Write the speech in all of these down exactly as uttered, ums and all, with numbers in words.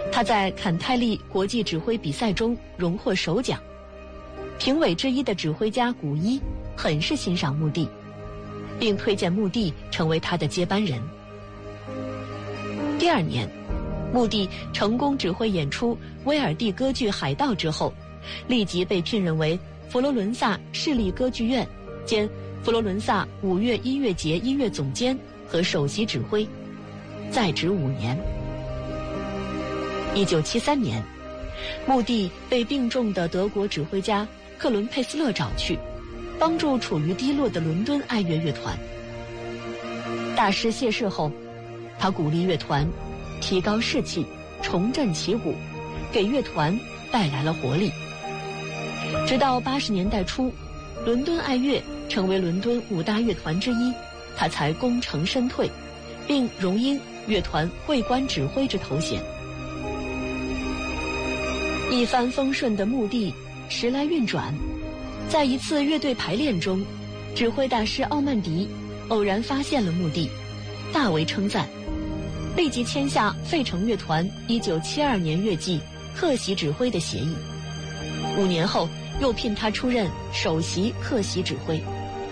他在坎泰利国际指挥比赛中荣获首奖。评委之一的指挥家古伊很是欣赏穆蒂，并推荐穆蒂成为他的接班人。第二年，穆蒂成功指挥演出威尔第歌剧《海盗》之后，立即被聘任为佛罗伦萨市立歌剧院兼佛罗伦萨五月音乐节音乐总监和首席指挥，在职五年。一九七三年，穆蒂被病重的德国指挥家克伦佩斯勒找去，帮助处于低落的伦敦爱乐乐团。大师谢世后，他鼓励乐团提高士气，重振旗鼓，给乐团带来了活力。直到八十年代初，伦敦爱乐成为伦敦五大乐团之一，他才功成身退，并荣膺乐团会官指挥之头衔。一帆风顺的穆蒂时来运转，在一次乐队排练中，指挥大师奥曼迪偶然发现了穆蒂，大为称赞，立即签下费城乐团一九七二年乐季客席指挥的协议。五年后，又聘他出任首席客席指挥。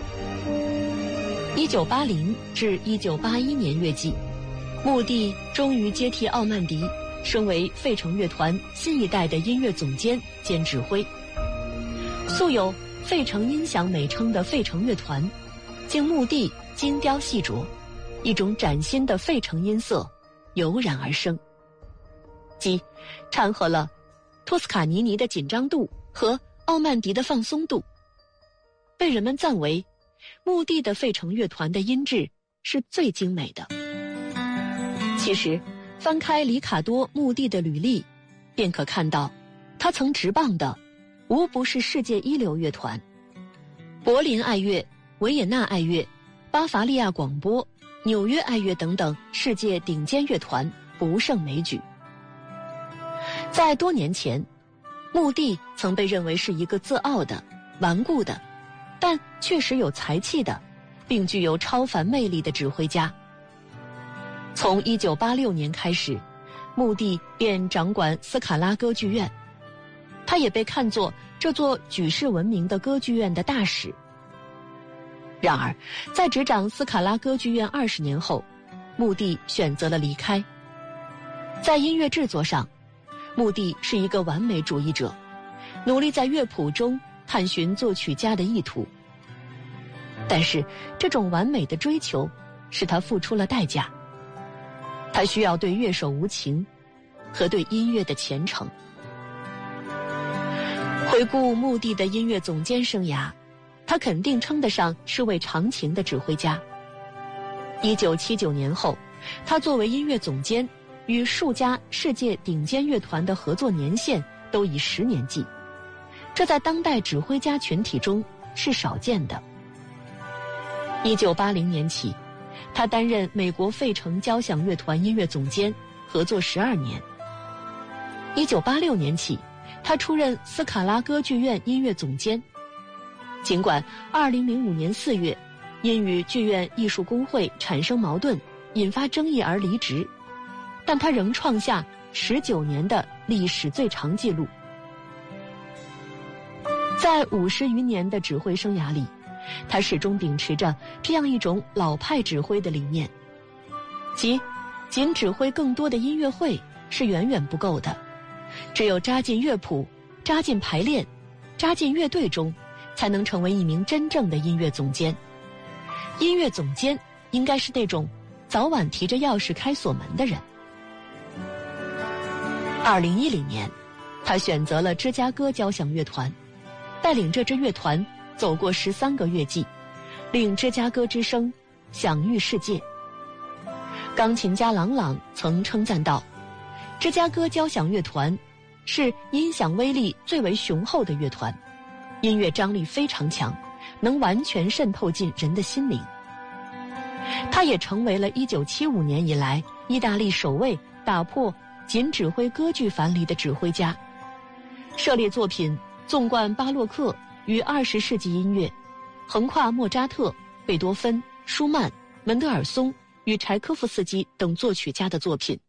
一九八零至一九八一年乐季，穆蒂终于接替奥曼迪，升为费城乐团新一代的音乐总监兼指挥。素有费城音响美称的费城乐团，经穆蒂精雕细琢，一种崭新的费城音色油然而生，即掺和了托斯卡尼尼的紧张度和奥曼迪的放松度，被人们赞为穆蒂的费城乐团的音质是最精美的。其实翻开里卡多·穆蒂的履历，便可看到他曾执棒的无不是世界一流乐团，柏林爱乐、维也纳爱乐、巴伐利亚广播、纽约爱乐等等世界顶尖乐团不胜枚举。在多年前，穆蒂曾被认为是一个自傲的、顽固的，但确实有才气的，并具有超凡魅力的指挥家。从一九八六年开始，穆蒂便掌管斯卡拉歌剧院，他也被看作这座举世闻名的歌剧院的大使。然而，在执掌斯卡拉歌剧院二十年后，穆蒂选择了离开。在音乐制作上，穆蒂是一个完美主义者，努力在乐谱中探寻作曲家的意图。但是，这种完美的追求使他付出了代价。他需要对乐手无情，和对音乐的虔诚。回顾穆蒂的音乐总监生涯，他肯定称得上是位长情的指挥家。一九七九年后，他作为音乐总监，与数家世界顶尖乐团的合作年限都以十年计，这在当代指挥家群体中是少见的。一九八零年起，他担任美国费城交响乐团音乐总监，合作十二年。一九八六年起，他出任斯卡拉歌剧院音乐总监。尽管二零零五年四月，因与剧院艺术工会产生矛盾，引发争议而离职，但他仍创下十九年的历史最长纪录。在五十余年的指挥生涯里，他始终秉持着这样一种老派指挥的理念，即仅指挥更多的音乐会是远远不够的，只有扎进乐谱、扎进排练、扎进乐队中，才能成为一名真正的音乐总监。音乐总监应该是那种早晚提着钥匙开锁门的人。二零一零年，他选择了芝加哥交响乐团，带领这支乐团走过十三个乐季，令芝加哥之声享誉世界。钢琴家郎朗曾称赞道，芝加哥交响乐团是音响威力最为雄厚的乐团，音乐张力非常强，能完全渗透进人的心灵。他也成为了一九七五年以来意大利首位打破仅指挥歌剧樊篱的指挥家，涉猎作品纵贯巴洛克与二十世纪音乐，横跨莫扎特、贝多芬、舒曼、门德尔松与柴科夫斯基等作曲家的作品。